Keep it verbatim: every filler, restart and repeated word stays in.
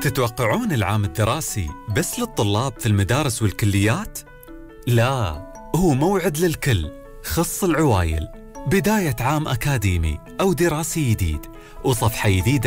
تتوقعون العام الدراسي بس للطلاب في المدارس والكليات؟ لا، هو موعد للكل. خص العوايل، بداية عام أكاديمي أو دراسي جديد وصفحة جديدة